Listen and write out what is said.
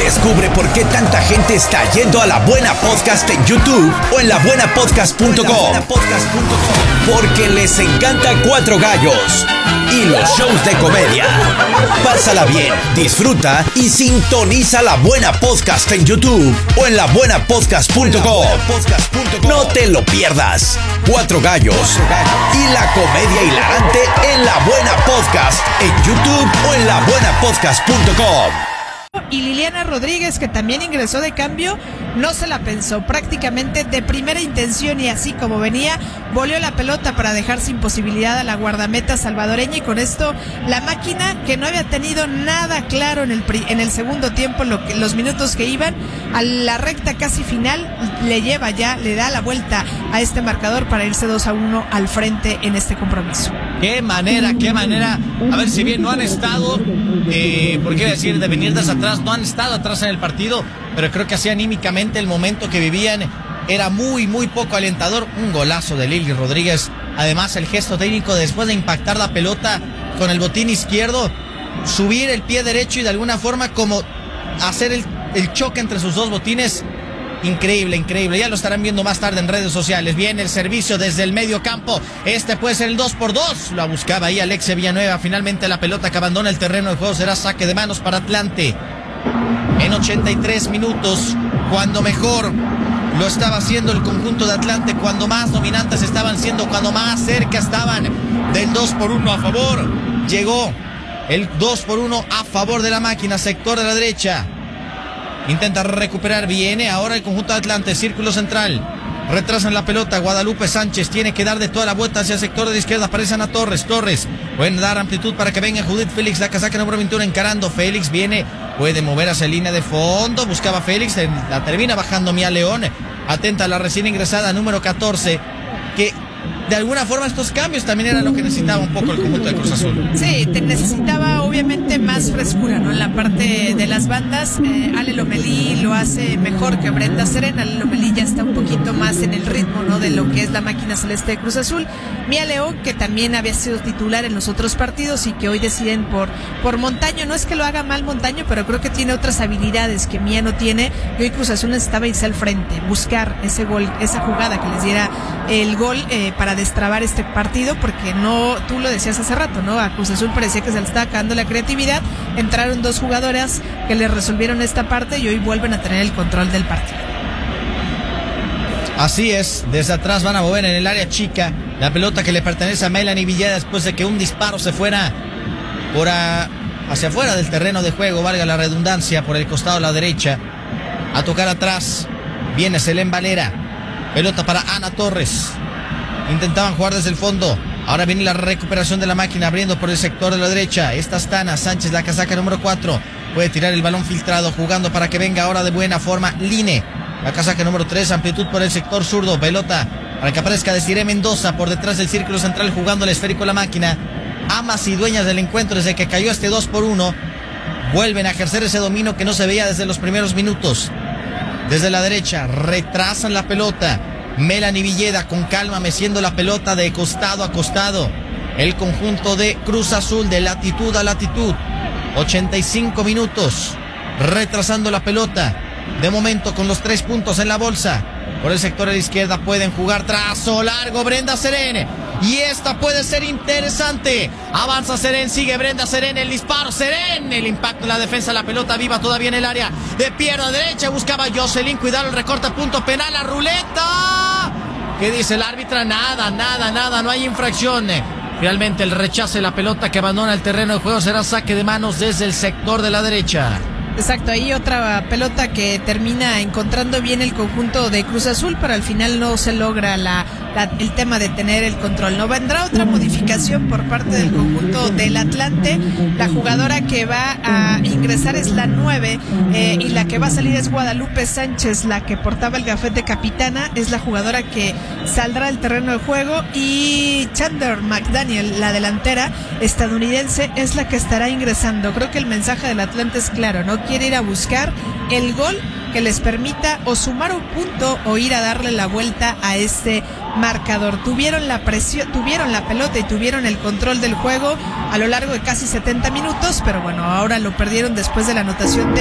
Descubre por qué tanta gente está yendo a La Buena Podcast en YouTube o en labuenapodcast.com. Porque les encanta Cuatro Gallos y los shows de comedia. Pásala bien, disfruta y sintoniza La Buena Podcast en YouTube o en labuenapodcast.com. No te lo pierdas. Cuatro Gallos y la comedia hilarante en La Buena Podcast en YouTube o en labuenapodcast.com. Y Liliana Rodríguez, que también ingresó de cambio, no se la pensó, prácticamente de primera intención, y así como venía, volvió la pelota para dejar sin posibilidad a la guardameta salvadoreña, y con esto la máquina, que no había tenido nada claro en el segundo tiempo, los minutos que iban a la recta casi final, le da la vuelta a este marcador para irse 2-1 al frente en este compromiso. Qué manera, a ver, si bien no han estado, por qué decir, de venir desde atrás, no han estado atrás en el partido, pero creo que así anímicamente el momento que vivían era muy poco alentador. Un golazo de Lili Rodríguez, además el gesto técnico después de impactar la pelota con el botín izquierdo, subir el pie derecho y de alguna forma como hacer el choque entre sus dos botines. Increíble, ya lo estarán viendo más tarde en redes sociales. Viene el servicio desde el medio campo, este puede ser el 2x2, la buscaba ahí Alexia Villanueva. Finalmente la pelota que abandona el terreno de juego será saque de manos para Atlante. En 83 minutos, cuando mejor lo estaba haciendo el conjunto de Atlante, cuando más dominantes estaban siendo, cuando más cerca estaban del 2-1 a favor, llegó el 2-1 a favor de la máquina, sector de la derecha. Intenta recuperar, viene ahora el conjunto de Atlante, círculo central, retrasan la pelota, Guadalupe Sánchez tiene que dar de toda la vuelta hacia el sector de la izquierda, aparece Ana Torres, pueden dar amplitud para que venga Judith Félix, la casaca número 21 encarando, Félix viene, puede mover hacia línea de fondo, buscaba Félix, la termina bajando Mía León, atenta a la recién ingresada número 14, que de alguna forma estos cambios también eran lo que necesitaba un poco el conjunto de Cruz Azul. Sí, necesitaba obviamente más frescura, ¿no? En la parte de las bandas, Ale Lomelí lo hace mejor que Brenda Serena. Ale Lomelí ya está un poquito más en el ritmo, ¿no? De lo que es la máquina celeste de Cruz Azul. Mía León, que también había sido titular en los otros partidos y que hoy deciden por Montaño. No es que lo haga mal Montaño, pero creo que tiene otras habilidades que Mía no tiene. Y hoy Cruz Azul necesitaba irse al frente, buscar ese gol, esa jugada que les diera el gol para destrabar este partido, porque no, tú lo decías hace rato, ¿no? A Cruz Azul parecía que se le estaba acabando la creatividad, entraron dos jugadoras que le resolvieron esta parte y hoy vuelven a tener el control del partido. Así es, desde atrás van a mover en el área chica la pelota que le pertenece a Melanie Villeda después de que un disparo se fuera hacia afuera del terreno de juego, valga la redundancia, por el costado a la derecha. A tocar atrás viene Selén Valera, pelota para Ana Torres. Intentaban jugar desde el fondo. Ahora viene la recuperación de la máquina, abriendo por el sector de la derecha. Esta es Tana Sánchez, la casaca número 4. Puede tirar el balón filtrado, jugando para que venga ahora de buena forma Line. La casaca número 3, amplitud por el sector zurdo. Pelota para que aparezca Desiree Mendoza por detrás del círculo central, jugando el esférico la máquina. Amas y dueñas del encuentro desde que cayó este 2-1. Vuelven a ejercer ese dominio que no se veía desde los primeros minutos. Desde la derecha, retrasan la pelota. Melanie Villeda con calma meciendo la pelota de costado a costado. El conjunto de Cruz Azul de latitud a latitud. 85 minutos retrasando la pelota. De momento con los 3 puntos en la bolsa. Por el sector de la izquierda pueden jugar trazo largo Brenda Serén. Y esta puede ser interesante. Avanza Serén, sigue Brenda Serén, el disparo Serén, el impacto en la defensa, la pelota viva todavía en el área de pierna derecha, buscaba Jocelyn, cuidado el recorte, punto penal, la ruleta. ¿Qué dice el árbitro? Nada, no hay infracción. Finalmente el rechace de la pelota que abandona el terreno de juego será saque de manos desde el sector de la derecha. Exacto, ahí otra pelota que termina encontrando bien el conjunto de Cruz Azul, pero al final no se logra el tema de tener el control. No vendrá otra modificación por parte del conjunto del Atlante. La jugadora que va a ingresar es la 9 y la que va a salir es Guadalupe Sánchez, la que portaba el gafete de capitana, es la jugadora que saldrá del terreno de juego, y Chandler McDaniel, la delantera estadounidense, es la que estará ingresando. Creo que el mensaje del Atlante es claro, ¿no? Quiere ir a buscar el gol que les permita o sumar un punto o ir a darle la vuelta a este marcador. Tuvieron la presión, tuvieron la pelota y tuvieron el control del juego a lo largo de casi 70 minutos, pero bueno, ahora lo perdieron después de la anotación de